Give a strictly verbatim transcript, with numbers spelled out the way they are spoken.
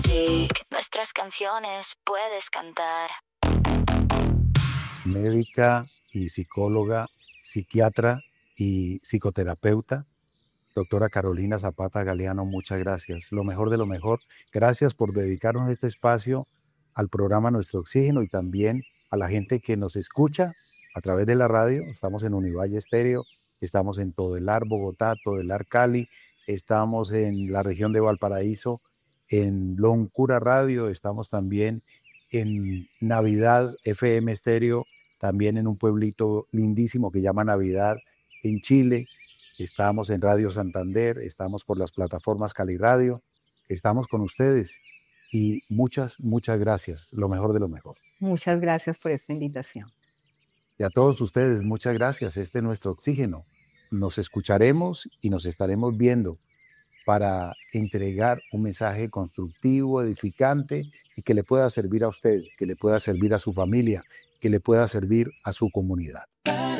Nuestras canciones puedes cantar. Médica y psicóloga, psiquiatra y psicoterapeuta, doctora Carolina Zapata Galeano, muchas gracias. Lo mejor de lo mejor. Gracias por dedicarnos este espacio al programa Nuestro Oxígeno y también a la gente que nos escucha a través de la radio. Estamos en Univalle Estéreo, estamos en Todelar, Bogotá, Todelar, Cali, estamos en la región de Valparaíso, en Loncura Radio, estamos también en Navidad F M Estéreo, también en un pueblito lindísimo que llama Navidad en Chile. Estamos en Radio Santander, estamos por las plataformas Cali Radio, estamos con ustedes y muchas, muchas gracias. Lo mejor de lo mejor. Muchas gracias por esta invitación. Y a todos ustedes, muchas gracias. Este es nuestro oxígeno. Nos escucharemos y nos estaremos viendo para entregar un mensaje constructivo, edificante y que le pueda servir a usted, que le pueda servir a su familia, que le pueda servir a su comunidad.